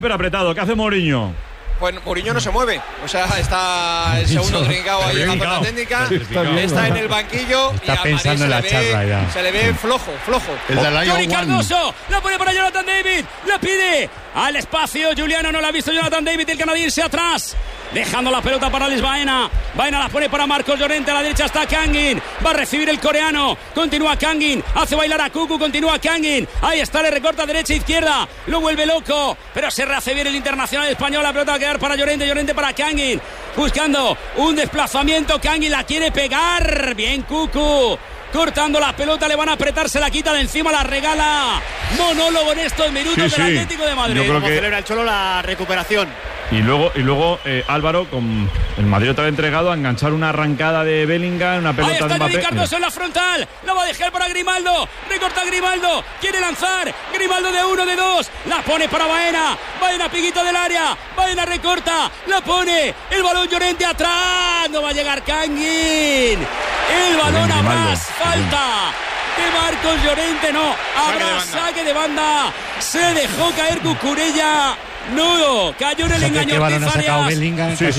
Pero apretado, ¿qué hace Mourinho? Pues Mourinho no se mueve, o sea, está el segundo Trincao ahí en la zona técnica, está en el banquillo está y a pensando en la charla ya. Se le ve flojo. Johnny Cardoso, la pone para Jonathan David, la pide al espacio, Juliano no la ha visto Jonathan David, el canadiense atrás, dejando la pelota para Alex Baena, Baena la pone para Marcos Llorente, a la derecha está Kangin, va a recibir el coreano, continúa Kangin, hace bailar a Cucu, continúa Kangin, ahí está, le recorta derecha izquierda, lo vuelve loco, pero se rehace bien el internacional español, la pelota va a quedar para Llorente para Kangin, buscando un desplazamiento, Kangin la quiere pegar, bien Cucu, cortando la pelota, le van a apretar, se la quita de encima, la regala, monólogo en estos minutos del Atlético de Madrid. Yo creo que celebra el Cholo la recuperación. Y luego Álvaro, con el Madrid otra vez entregado a enganchar una arrancada de Bellingham, una pelota de Mbappé. Ahí está Cardoso en la frontal, la va a dejar para Grimaldo, recorta Grimaldo, quiere lanzar, Grimaldo de 1, de 2, la pone para Baena, Baena piguito del área, Baena recorta, la pone, el balón Llorente atrás, no va a llegar Kangin, el balón habrá falta de Marcos Llorente, no, habrá saque de banda, se dejó caer Cucurella. No, cayó en el engaño. ¿Qué balón ha sacado Bellingham? Sí.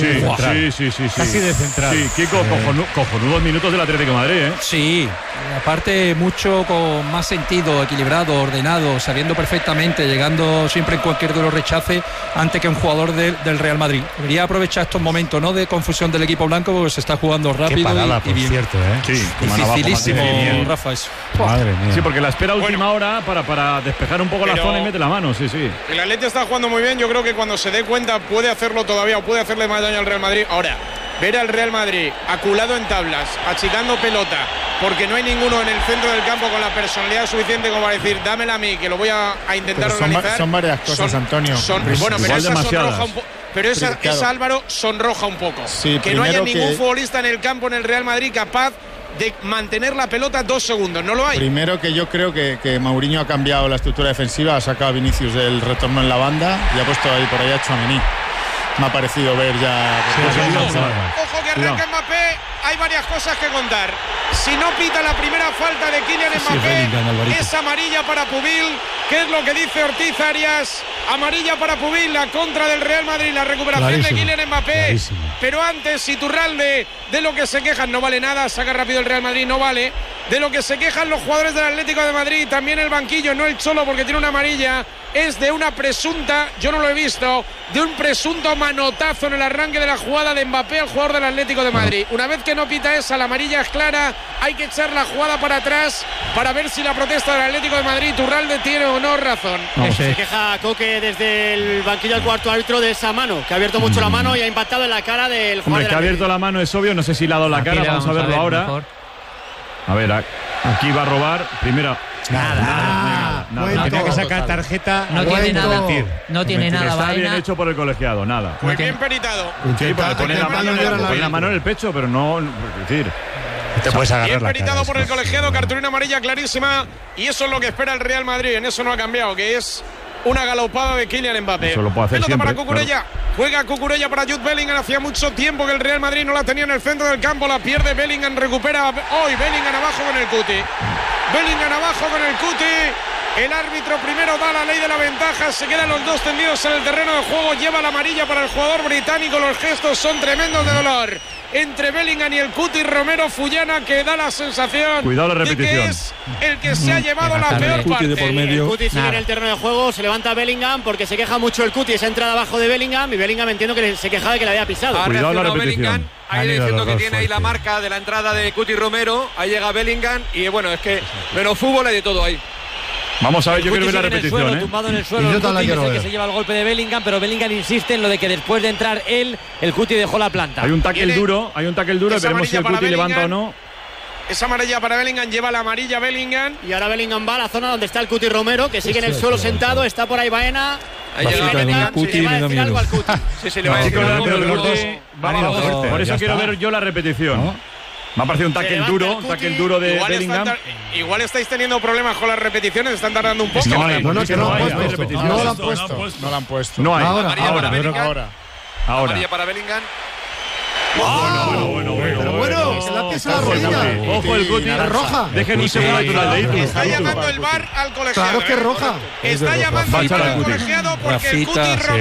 Casi de central. Sí, qué cojonudos minutos del Atlético de Madrid, ¿eh? Sí, aparte mucho con más sentido, equilibrado, ordenado, sabiendo perfectamente, llegando siempre en cualquier de los rechaces antes que un jugador del Real Madrid. Debería aprovechar estos momentos, ¿no?, de confusión del equipo blanco, porque se está jugando rápido. Qué parada, y bien. Cierto, ¿eh? Sí, dificilísimo, Rafa, eso. Madre mía. Sí, porque la espera última hora para despejar un poco la zona y mete la mano, sí. El Atlético está jugando muy bien, yo creo que cuando se dé cuenta puede hacerlo todavía o puede hacerle más daño al Real Madrid. Ahora, ver al Real Madrid aculado en tablas, achicando pelota, porque no hay ninguno en el centro del campo con la personalidad suficiente como para decir, dámela a mí, que lo voy a intentar organizar. Son varias cosas, Antonio. Bueno, pero esa demasiadas. sonroja un poco. Pero esa Álvaro sonroja un poco. Sí, que no haya ningún futbolista en el campo en el Real Madrid capaz de mantener la pelota 2 segundos, no lo hay. Primero, que yo creo que Mourinho ha cambiado la estructura defensiva, ha sacado a Vinicius del retorno en la banda y ha puesto ahí por ahí a Tchouaméni. Me ha parecido ver ya. Ojo que arranca Mbappé, hay varias cosas que contar. Si no pita la primera falta de Kylian Mbappé, es amarilla para Pubil. ¿Qué es lo que dice Ortiz Arias? Amarilla para Pubil, la contra del Real Madrid, la recuperación de Kylian Mbappé. Clarísimo. Pero antes, Iturralde, de lo que se quejan, no vale nada, saca rápido el Real Madrid, no vale. De lo que se quejan los jugadores del Atlético de Madrid, también el banquillo, no el Cholo porque tiene una amarilla, es de una presunta, yo no lo he visto, de un presunto manotazo en el arranque de la jugada de Mbappé al jugador del Atlético de Madrid. Una vez que no pita esa, la amarilla es clara, hay que echar la jugada para atrás para ver si la protesta del Atlético de Madrid, Iturralde, tiene o no razón. Se queja Coque desde el banquillo al cuarto árbitro de esa mano, que ha abierto mucho la mano y ha impactado en la cara del jugador. Hombre, que ha abierto la mano es obvio, no sé si le ha dado la cara, vamos a verlo ahora. Mejor. A ver, aquí va a robar, primera. Nada. Tenía que sacar tarjeta. No tiene nada. No tiene nada, Está bien Baena. hecho por el colegiado, nada. Muy bien peritado. Sí, porque pone la mano en el pecho, pero no. Es decir, Te puedes agarrar Bien la peritado cara, por el colegiado, cartulina amarilla clarísima. Y eso es lo que espera el Real Madrid. En eso no ha cambiado, que es una galopada de Kylian Mbappé. Eso lo puede hacer pelota siempre, para Cucurella. Juega Cucurella para Jude Bellingham. Hacía mucho tiempo que el Real Madrid no la tenía en el centro del campo. La pierde Bellingham. Recupera hoy Bellingham abajo con el Cuti. Bellingham abajo con el Cuti. El árbitro primero da la ley de la ventaja. Se quedan los dos tendidos en el terreno de juego. Lleva la amarilla para el jugador británico. Los gestos son tremendos de dolor entre Bellingham y el Cuti. Romero Fullana, que da la sensación cuidado la repetición, de que es el que se ha llevado la peor parte. El Cuti sigue en el terreno de juego. Se levanta Bellingham porque se queja mucho el Cuti. Esa entrada abajo de Bellingham. Y Bellingham entiendo que se quejaba de que le había pisado. Cuidado la repetición. Bellingham, ahí diciendo que tiene ahí la marca de la entrada de Cuti Romero. Ahí llega Bellingham. Y bueno, es que menos fútbol hay de todo ahí. Vamos a ver, yo quiero ver la Cuti sigue en el repetición, suelo, tumbado en el suelo. El Cuti es el que se lleva el golpe de Bellingham, pero Bellingham insiste en lo de que después de entrar él, el Cuti dejó la planta. Hay un tackle duro, veremos si el Cuti levanta o no. Esa amarilla para Bellingham, lleva la amarilla Bellingham. Y ahora Bellingham va a la zona donde está el Cuti Romero, que sigue en el suelo sentado, está por ahí Baena. Ahí llega Bellingham, Cuti, le va a decir algo al Cuti. Sí, le va a decir algo, pero el Cuti Vamos, por eso quiero ver yo la repetición. Me ha parecido un tackle duro de Bellingham. Igual estáis teniendo problemas con las repeticiones, están tardando un poco. No la han puesto. No hay. Ahora. Amarilla para Bellingham. Bueno. la pieza a la rodilla. Ojo el Cuti. Es roja. Dejen un segundo natural de Está llamando el VAR al colegiado. Claro que es roja. Está llamando el VAR al colegiado porque el Cuti